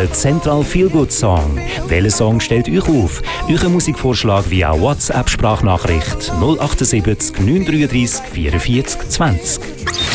Der Central Feel Good Song. Welcher Song stellt euch auf? Euren Musikvorschlag via WhatsApp-Sprachnachricht 078 933 44 20.